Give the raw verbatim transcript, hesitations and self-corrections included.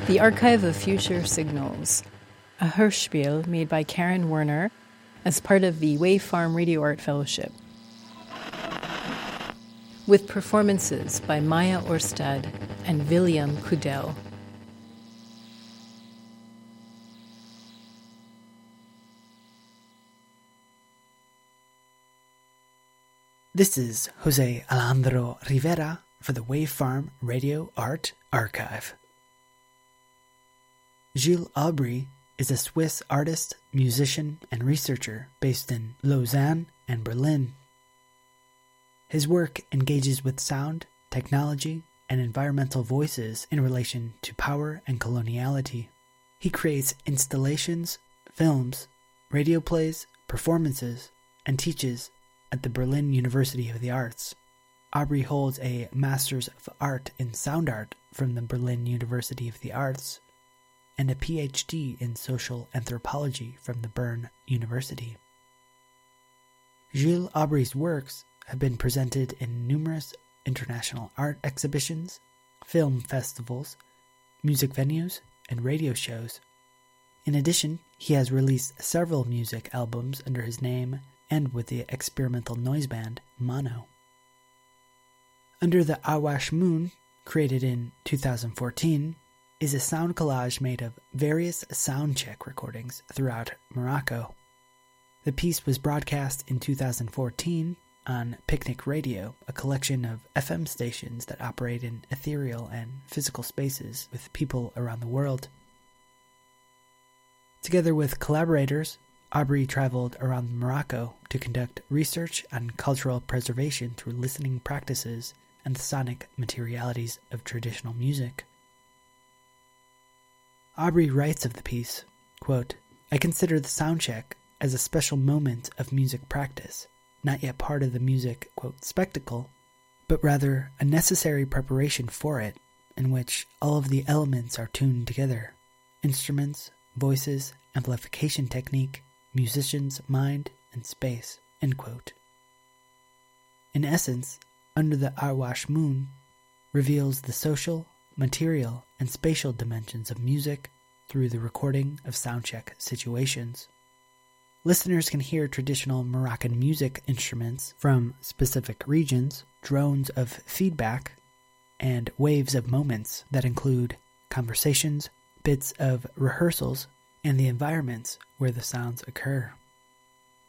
The Archive of Future Signals, a Hörspiel made by Karen Werner as part of the Wave Farm Radio Art Fellowship, with performances by Maya Orstad and William Kudel. This is Jose Alejandro Rivera for the Wave Farm Radio Art Archive. Gilles Aubry is a Swiss artist, musician, and researcher based in Lausanne and Berlin. His work engages with sound, technology, and environmental voices in relation to power and coloniality. He creates installations, films, radio plays, performances, and teaches at the Berlin University of the Arts. Aubry holds a Master's of Art in Sound Art from the Berlin University of the Arts and a P H D in Social Anthropology from the Bern University. Gilles Aubry's works have been presented in numerous international art exhibitions, film festivals, music venues, and radio shows. In addition, he has released several music albums under his name and with the experimental noise band Mono. Under the Awash Moon, created in two thousand fourteen, is a sound collage made of various soundcheck recordings throughout Morocco. The piece was broadcast in two thousand fourteen on Picnic Radio, a collection of F M stations that operate in ethereal and physical spaces with people around the world. Together with collaborators, Aubry traveled around Morocco to conduct research on cultural preservation through listening practices and the sonic materialities of traditional music. Aubry writes of the piece, quote, "I consider the soundcheck as a special moment of music practice, not yet part of the music, quote, spectacle, but rather a necessary preparation for it, in which all of the elements are tuned together: instruments, voices, amplification technique, musician's mind, and space," end quote. In essence, Under the Awash Moon reveals the social, material, and spatial dimensions of music through the recording of soundcheck situations. Listeners can hear traditional Moroccan music instruments from specific regions, drones of feedback, and waves of moments that include conversations, bits of rehearsals, and the environments where the sounds occur.